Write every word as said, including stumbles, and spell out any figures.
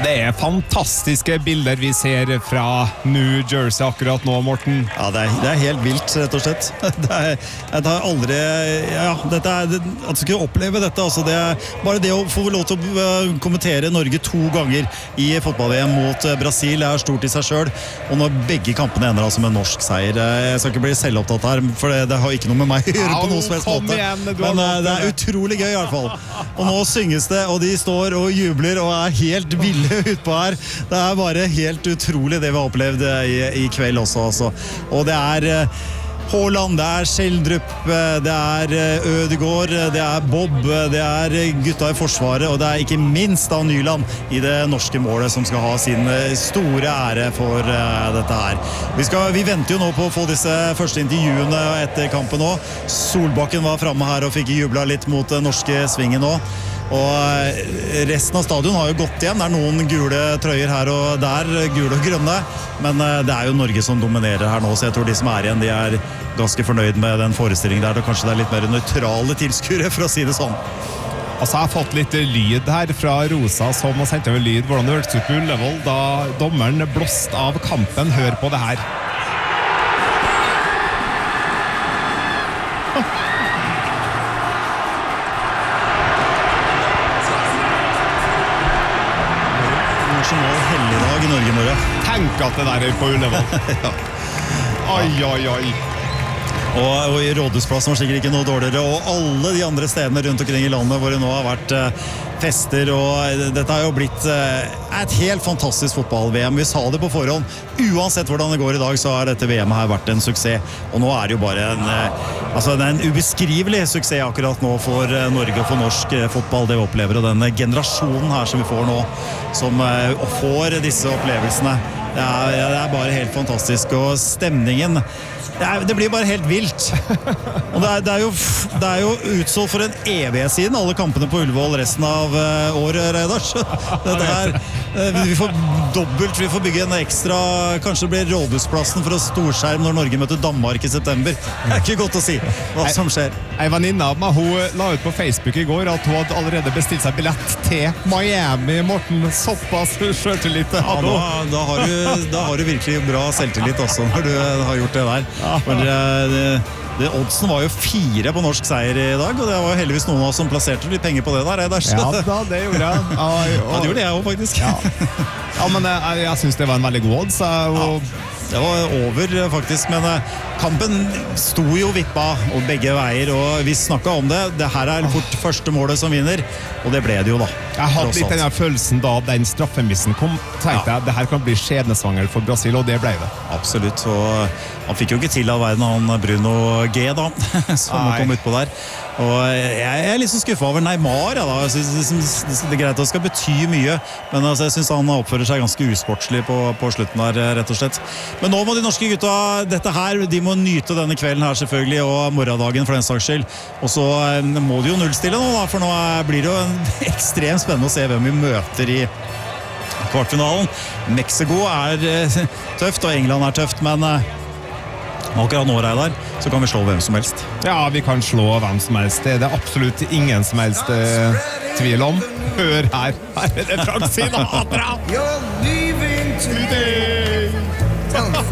Det er fantastiske bilder vi ser fra New Jersey akkurat nå, Morten. Ja, det er, det er helt vilt, rett og slett. Det er, jeg har aldri... Ja, dette er... At du skulle oppleve dette, altså det er bare det å få lov til å kommentere Norge to ganger i fotball-V M mot Brasil er stort i seg selv, og når begge kampene ender altså med norsk seier. Jeg skal ikke bli selvopptatt her, for det, det har ikke noe med meg å gjøre på noe som helst måte. Igjen, Men det er utrolig gøy i hvert fall. Og nå synges det, og de står og jubler og er helt ville utpå her. Det er bare helt utrolig det vi har opplevd i, i kveld også, altså. Og det er Haaland, det er Schjelderup, det er Ødegaard, det er Bob, det er gutta i forsvaret, og det er ikke minst da Nyland i det norske målet som skal ha sin store ære for dette her. Vi, skal, vi venter jo nå på å få disse første intervjuene etter kampen nå. Solbakken var fremme her og fikk jubla litt mot den norske svingen nå. Og resten av stadion har jo gått igjen. Det er noen gule trøyer her og der, gule og grønne, men det er jo Norge som dominerer her nå, så jeg tror de som er igjen, de er ganske fornøyd med den forestillingen der, og kanskje det er litt mer nøytrale tilskuere, for å si det sånn. Altså, jeg har fått litt lyd her fra Rosa, som har sendt over lyd hvordan det hørtes ut på Ullevål da dommeren blåste av kampen. Hør på det her. Helligdag i Norge i morgen. Tenk at det der er på Ullevål. Ja. Oi, oi, oi. Og, og i Rådhusplassen var sikkert ikke noe dårligere, og alle de andre stedene rundt omkring i landet hvor det nå har vært eh, fester, og dette har jo blitt eh, et helt fantastisk fotball-V M. Vi sa det på forhånd. Uansett hvordan det går i dag, så har dette V M-et her vært en suksess. Og nå er det jo bare en, eh, altså, det er en ubeskrivelig suksess akkurat nå for eh, Norge og for norsk eh, fotball, det vi opplever, og denne generasjonen her som vi får nå, som eh, får disse opplevelsene. Det er, det er bare helt fantastisk, og stemningen det, er, det blir bare helt vilt. Og det er, det er jo, det er jo utsolgt for en evighet siden alle kampene på Ullevål resten av uh, året, Reidar. Dette her, uh, vi får dobbelt, vi får bygge en ekstra, kanskje det blir Rådhusplassen for å storskjerm når Norge møter Danmark i september. Det er ikke godt å si hva som skjer. En venninne av meg, hun la ut på Facebook i går at hun hadde allerede bestilt seg billett til Miami. Morten, såpass selvtillit. Ja, da, da, har du, da har du virkelig bra selvtillit også når du har gjort det der. For det, det, det, oddsen var jo fire på norsk seier i dag, og det var jo heldigvis noen av oss som plasserte litt penger på det der. der ja, da, det gjorde jeg. Ja, ja, det gjorde jeg også, faktisk. Ja, ja men jeg, jeg synes det var en veldig god odds. Og... Ja, det var over, faktisk, men kampen sto jo vippa og begge veier, og vi snakket om det. Det her er fort første målet som vinner, og det ble det jo da. Jeg hadde litt denne følelsen da den straffemissen kom, tenkte ja. jeg, det her kan bli skjebnesvanger for Brasil, og det ble det. Absolutt, og han fikk jo ikke til av verden, han Bruno G da, som Nei. kom ut på der. Og jeg er litt så skuffet over Neymar, ja, da. Jeg synes, det er greit at det skal bety mye, men altså, jeg synes han oppfører seg ganske usportslig på, på slutten der, rett og slett. Men nå må de norske gutta, dette her, de må nyte denne kvelden her selvfølgelig, og morgendagen for den saks skyld. Og så må de jo nullstille nå, da, for nå blir det jo en ekstremt spennende å se hvem vi møter i kvartfinalen. Mexico er tøft, og England er tøft, men akkurat nå, Reidar, så kan vi slå hvem som helst. Ja, vi kan slå hvem som helst. Det er det absolutt ingen som helst eh, tvil om. Hør her, her er det Frank Sinatra! You're leaving today.